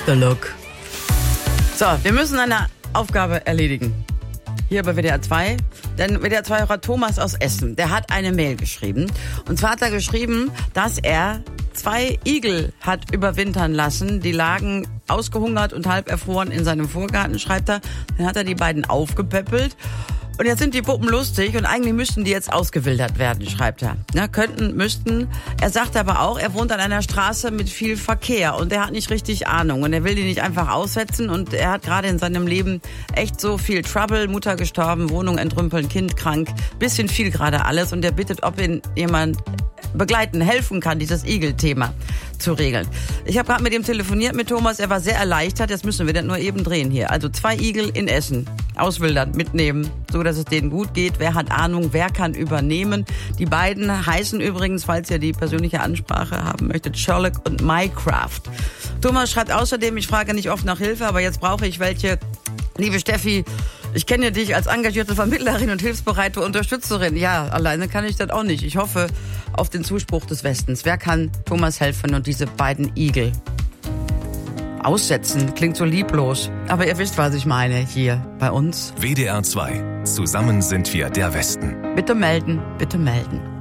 The Look. So, wir müssen eine Aufgabe erledigen. Hier bei WDR 2. Denn WDR 2-Hörer Thomas aus Essen, der hat eine Mail geschrieben. Und zwar hat er geschrieben, dass er 2 Igel hat überwintern lassen. Die lagen ausgehungert und halb erfroren in seinem Vorgarten, schreibt er. Dann hat er die beiden aufgepäppelt. Und jetzt sind die Puppen lustig und eigentlich müssten die jetzt ausgewildert werden, schreibt er. Ja, müssten. Er sagt aber auch, er wohnt an einer Straße mit viel Verkehr und er hat nicht richtig Ahnung und er will die nicht einfach aussetzen und er hat gerade in seinem Leben echt so viel Trouble, Mutter gestorben, Wohnung entrümpeln, Kind krank, bisschen viel gerade alles und er bittet, ob ihn jemand begleiten, helfen kann, dieses Igel-Thema zu regeln. Ich habe gerade mit ihm telefoniert, mit Thomas, er war sehr erleichtert, jetzt müssen wir das nur eben drehen hier. Also 2 Igel in Essen, auswildern, mitnehmen, so dass es denen gut geht. Wer hat Ahnung, wer kann übernehmen? Die beiden heißen übrigens, falls ihr die persönliche Ansprache haben möchtet, Sherlock und Mycraft. Thomas schreibt außerdem, ich frage nicht oft nach Hilfe, aber jetzt brauche ich welche. Liebe Steffi, ich kenne dich als engagierte Vermittlerin und hilfsbereite Unterstützerin. Ja, alleine kann ich das auch nicht. Ich hoffe auf den Zuspruch des Westens. Wer kann Thomas helfen und diese beiden Igel aussetzen? Klingt so lieblos. Aber ihr wisst, was ich meine hier bei uns. WDR 2. Zusammen sind wir der Westen. Bitte melden, bitte melden.